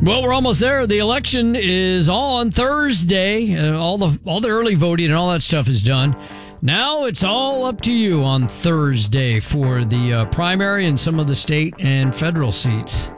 Well, we're almost there. The election is on Thursday. All the early voting and all that stuff is done. Now it's all up to you on Thursday for the primary and some of the state and federal seats.